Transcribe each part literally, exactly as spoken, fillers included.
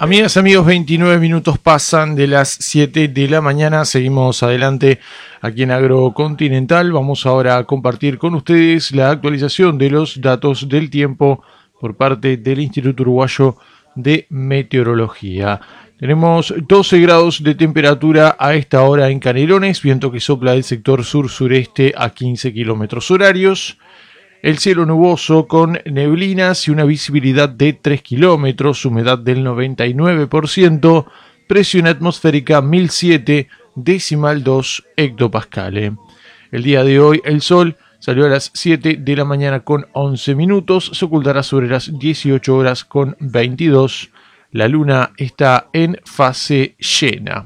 Amigas, amigos, veintinueve minutos pasan de las siete de la mañana. Seguimos adelante aquí en Agrocontinental. Vamos ahora a compartir con ustedes la actualización de los datos del tiempo por parte del Instituto Uruguayo de Meteorología. Tenemos doce grados de temperatura a esta hora en Canelones, viento que sopla del sector sur-sureste a quince kilómetros horarios. El cielo nuboso con neblinas y una visibilidad de tres kilómetros, humedad del noventa y nueve por ciento, presión atmosférica mil siete decimal dos hectopascales. El día de hoy el sol salió a las siete de la mañana con once minutos, se ocultará sobre las dieciocho horas con veintidós. La luna está en fase llena.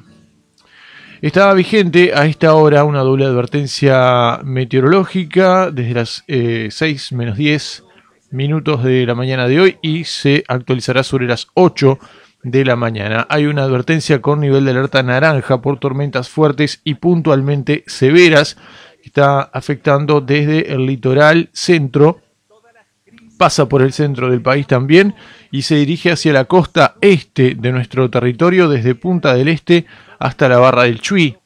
Estaba vigente a esta hora una doble advertencia meteorológica desde las eh, seis menos diez minutos de la mañana de hoy y se actualizará sobre las ocho de la mañana. Hay una advertencia con nivel de alerta naranja por tormentas fuertes y puntualmente severas que está afectando desde el litoral centro, pasa por el centro del país también y se dirige hacia la costa este de nuestro territorio desde Punta del Este hasta la Barra del Chuy.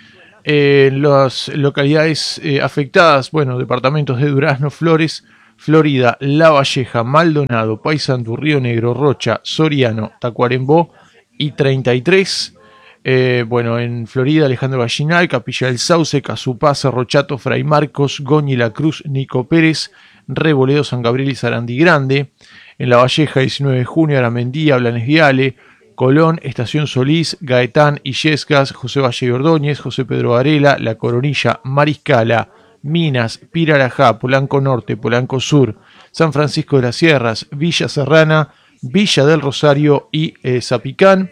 Eh, las localidades eh, afectadas, bueno, departamentos de Durazno, Flores, Florida, La Valleja, Maldonado, Paysandú, Río Negro, Rocha, Soriano, Tacuarembó y treinta y tres. Eh, bueno, en Florida, Alejandro Gallinal, Capilla del Sauce, Casupá, Cerro Chato, Fray Marcos, Goñi, La Cruz, Nico Pérez, Reboledo, San Gabriel y Sarandí Grande. En La Valleja, diecinueve de junio, Aramendía, Blanes Viale, Colón, Estación Solís, Gaetán, Illescas, José Valle y Ordóñez, José Pedro Varela, La Coronilla, Mariscala, Minas, Pirarajá, Polanco Norte, Polanco Sur, San Francisco de las Sierras, Villa Serrana, Villa del Rosario y eh, Zapicán,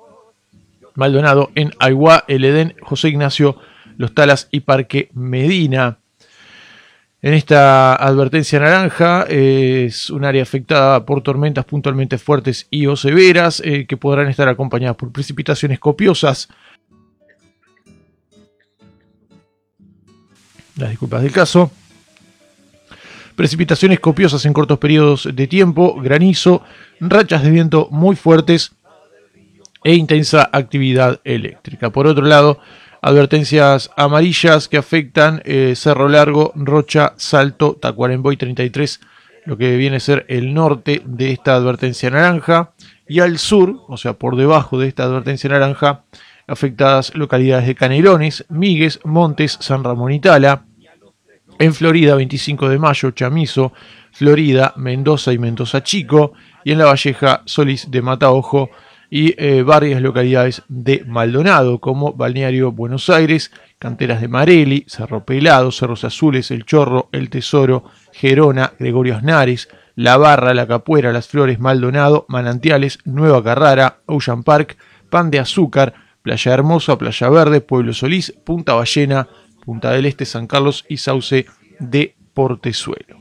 Maldonado en Aiguá, El Edén, José Ignacio, Los Talas y Parque Medina. En esta advertencia naranja eh, es un área afectada por tormentas puntualmente fuertes y o severas eh, que podrán estar acompañadas por precipitaciones copiosas. Las disculpas del caso. Precipitaciones copiosas en cortos periodos de tiempo, granizo, rachas de viento muy fuertes e intensa actividad eléctrica. Por otro lado, advertencias amarillas que afectan eh, Cerro Largo, Rocha, Salto, Tacuarembó y treinta y tres, lo que viene a ser el norte de esta advertencia naranja, y al sur, o sea, por debajo de esta advertencia naranja, afectadas localidades de Canelones, Migues, Montes, San Ramón y Tala. En Florida, veinticinco de mayo, Chamizo, Florida, Mendoza y Mendoza Chico, y en La Valleja, Solís de Mataojo, y eh, varias localidades de Maldonado, como Balneario Buenos Aires, Canteras de Marelli, Cerro Pelado, Cerros Azules, El Chorro, El Tesoro, Gerona, Gregorio Aznares, La Barra, La Capuera, Las Flores, Maldonado, Manantiales, Nueva Carrara, Ocean Park, Pan de Azúcar, Playa Hermosa, Playa Verde, Pueblo Solís, Punta Ballena, Punta del Este, San Carlos y Sauce de Portezuelo.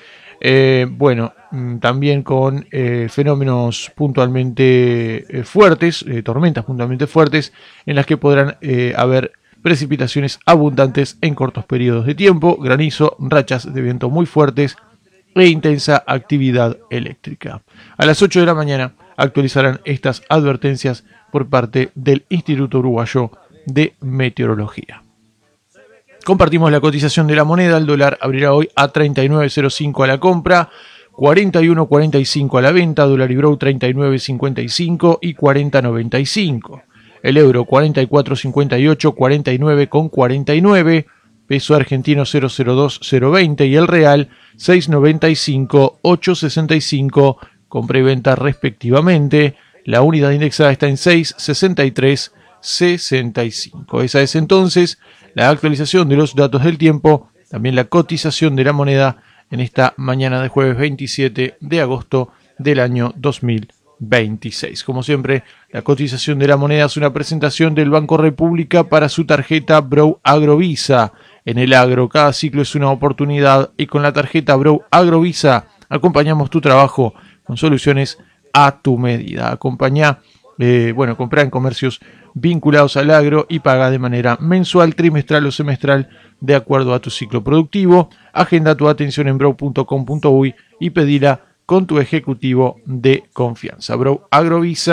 Eh, bueno, también con eh, fenómenos puntualmente eh, fuertes, eh, tormentas puntualmente fuertes, en las que podrán eh, haber precipitaciones abundantes en cortos periodos de tiempo, granizo, rachas de viento muy fuertes e intensa actividad eléctrica. A las ocho de la mañana actualizarán estas advertencias por parte del Instituto Uruguayo de Meteorología. Compartimos la cotización de la moneda. El dólar abrirá hoy a treinta y nueve cero cinco a la compra, cuarenta y uno cuarenta y cinco a la venta, dólar Ibrow treinta y nueve cincuenta y cinco y cuarenta noventa y cinco. El euro cuarenta y cuatro cincuenta y ocho, cuarenta y nueve con cuarenta y nueve, peso argentino cero cero dos cero veinte y el real seis noventa y cinco, ocho sesenta y cinco, compra y venta respectivamente. La unidad indexada está en seis sesenta y tres sesenta y cinco. Esa es entonces la actualización de los datos del tiempo, también la cotización de la moneda en esta mañana de jueves veintisiete de agosto del año dos mil veintiséis. Como siempre, la cotización de la moneda es una presentación del Banco República para su tarjeta Brow Agrovisa. En el agro, cada ciclo es una oportunidad y con la tarjeta Brow Agrovisa acompañamos tu trabajo con soluciones a tu medida. Acompañá, eh, bueno, comprá en comercios vinculados al agro y paga de manera mensual, trimestral o semestral de acuerdo a tu ciclo productivo. Agenda tu atención en brow punto com punto uy y pedila con tu ejecutivo de confianza. Brow Agrovisa,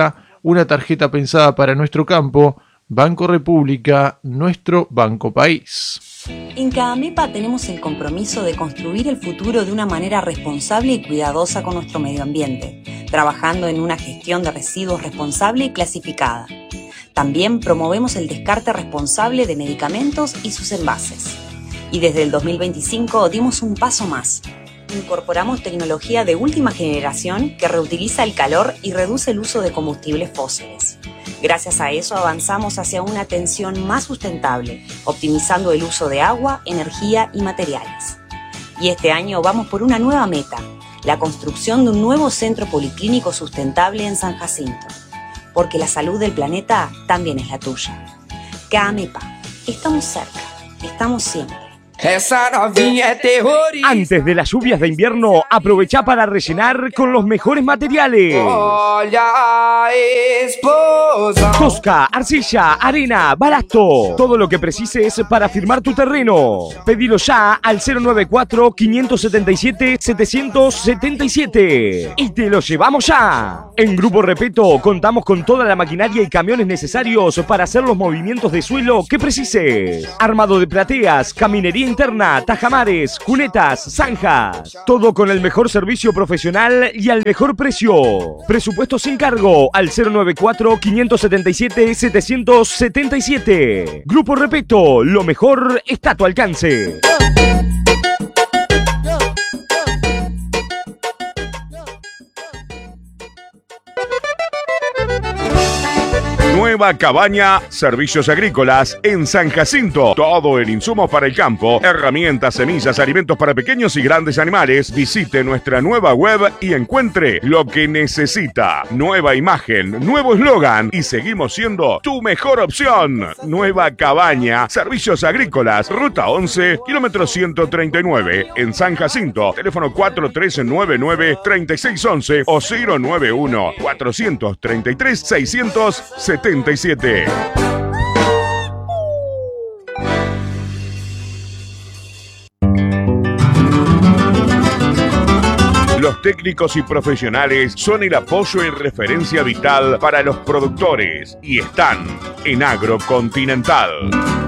una tarjeta pensada para nuestro campo. Banco República, nuestro banco país. En CAAMEPA tenemos el compromiso de construir el futuro de una manera responsable y cuidadosa con nuestro medio ambiente, trabajando en una gestión de residuos responsable y clasificada. También promovemos el descarte responsable de medicamentos y sus envases. Y desde el dos mil veinticinco dimos un paso más. Incorporamos tecnología de última generación que reutiliza el calor y reduce el uso de combustibles fósiles. Gracias a eso avanzamos hacia una atención más sustentable, optimizando el uso de agua, energía y materiales. Y este año vamos por una nueva meta, la construcción de un nuevo centro policlínico sustentable en San Jacinto. Porque la salud del planeta también es la tuya. CAAMEPA, estamos cerca, estamos siempre. Esa novinha es terrorista. Antes de las lluvias de invierno, aprovecha para rellenar con los mejores materiales. Olha a esposa. Tosca, arcilla, arena, balasto. Todo lo que precises para firmar tu terreno. Pedilo ya al cero nueve cuatro, cinco siete siete, siete siete siete. Y te lo llevamos ya. En Grupo Repeto contamos con toda la maquinaria y camiones necesarios para hacer los movimientos de suelo que precises. Armado de plateas, caminería interna, tajamares, cunetas, zanjas. Todo con el mejor servicio profesional y al mejor precio. Presupuesto sin cargo al cero nueve cuatro, cinco siete siete, siete siete siete. Grupo Repeto, lo mejor está a tu alcance. Nueva Cabaña, servicios agrícolas en San Jacinto. Todo el insumo para el campo, herramientas, semillas, alimentos para pequeños y grandes animales. Visite nuestra nueva web y encuentre lo que necesita. Nueva imagen, nuevo eslogan y seguimos siendo tu mejor opción. Nueva Cabaña, servicios agrícolas, ruta once, kilómetro ciento treinta y nueve, en San Jacinto. Teléfono cuatro tres nueve nueve, tres seis uno uno o cero nueve uno, cuatro tres tres, seis siete siete. Los técnicos y profesionales son el apoyo y referencia vital para los productores y están en Agrocontinental.